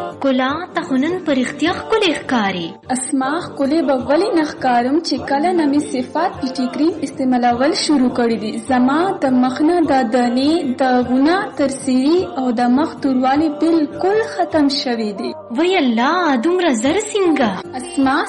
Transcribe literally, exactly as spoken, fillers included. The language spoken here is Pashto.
ښکلا ته خو نن په رښتیا ښکلې ښکاري. اسما ښکلې به ولې نه ښکارم چې کله نه مې صفات پیټي کریم استعمالول شروع کړي دي. زما د مخ نه د دانې داغونه تر سیري او د مخ توروالی بالکل ختم شوي دي. وی الله دومره زر څنګه؟ اسما